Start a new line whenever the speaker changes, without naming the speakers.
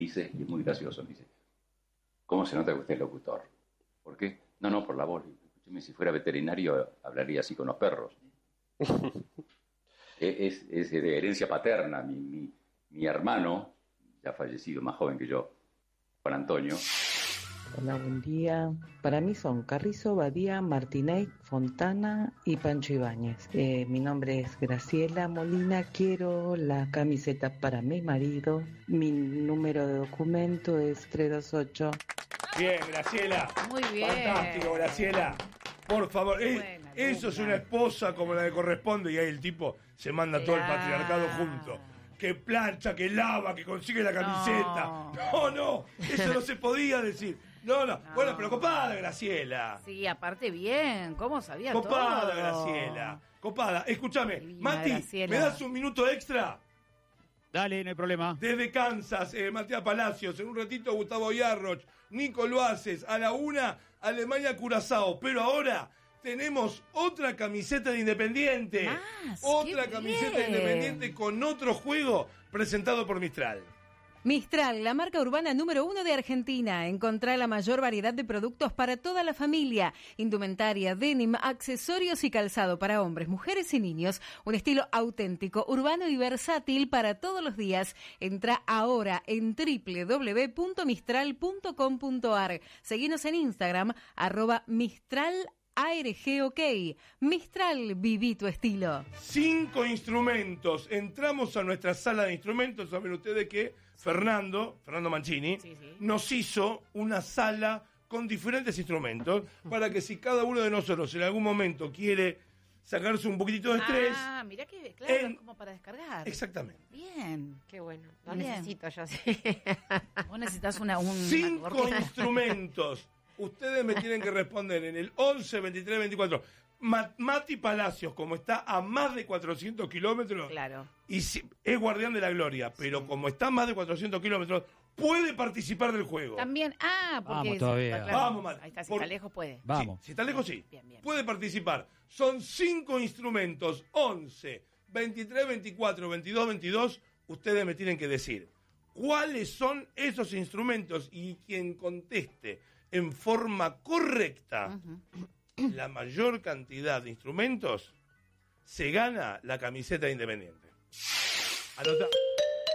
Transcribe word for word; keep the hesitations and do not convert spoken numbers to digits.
dice, y es muy gracioso, me dice, ¿cómo se nota que usted es locutor? ¿Por qué? No, no, por la voz. Escúcheme, si fuera veterinario hablaría así con los perros. es, es de herencia paterna. Mi, mi, mi hermano, ya fallecido, más joven que yo, Juan Antonio.
Hola, buen día. Para mí son Carrizo, Badía, Martínez, Fontana y Pancho Ibáñez. Eh, mi nombre es Graciela Molina. Quiero la camiseta para mi marido. Mi número de documento es tres dos ocho.
Bien, Graciela.
Muy bien.
Fantástico, Graciela. Por favor, es,
Buena,
eso es
buena.
una esposa como la que corresponde y ahí el tipo se manda todo el
Claro.
patriarcado junto. Que plancha, que lava, que consigue la camiseta. No, no, no, eso no se podía decir. No, no,
No.
Bueno, pero copada, Graciela.
Sí, aparte bien, ¿cómo sabía
Copada,
todo?
Graciela. Copada. Escúchame,
Divina,
Mati,
Graciela.
¿me das un minuto extra?
Dale, no hay problema.
Desde Kansas, eh, Matías Palacios, en un ratito Gustavo Yarroch, Nico Loaces, a la una, Alemania Curazao. Pero ahora tenemos otra camiseta de Independiente.
Más,
otra
qué
camiseta
bien.
de Independiente con otro juego presentado por Mistral.
Mistral, la marca urbana número uno de Argentina. Encontrá la mayor variedad de productos para toda la familia. Indumentaria, denim, accesorios y calzado para hombres, mujeres y niños. Un estilo auténtico, urbano y versátil para todos los días. Entrá ahora en doble u doble u doble u punto mistral punto com punto a r. Seguinos en Instagram, arroba Mistral A R G OK. Mistral, viví tu estilo.
Cinco instrumentos. Entramos a nuestra sala de instrumentos. Saben ustedes que Fernando, Fernando Mancini,
Sí, sí.
nos hizo una sala con diferentes instrumentos para que si cada uno de nosotros en algún momento quiere sacarse un poquitito de estrés.
Ah, mira que, claro,
En-
es como para descargar.
Exactamente.
Bien.
Qué bueno. Lo
Bien.
necesito yo, sí.
Vos necesitas una, un,
Cinco
una orquesta.
instrumentos. Ustedes me tienen que responder en el once, veintitrés, veinticuatro. Ma- Mati Palacios, como está a más de cuatrocientos kilómetros,
Claro.
y si- es guardián de la gloria, pero como está a más de cuatrocientos kilómetros, puede participar del juego.
También, ah, porque...
Vamos todavía.
claro,
Vamos, Mati.
Ahí está, si
Por-
está lejos puede.
Vamos.
Sí, si está lejos, sí.
Bien, bien.
Puede participar. Son cinco instrumentos. once, veintitrés, veinticuatro, veintidós, veintidós. Ustedes me tienen que decir cuáles son esos instrumentos y quien conteste en forma correcta la mayor cantidad de instrumentos se gana la camiseta de Independiente. Anota.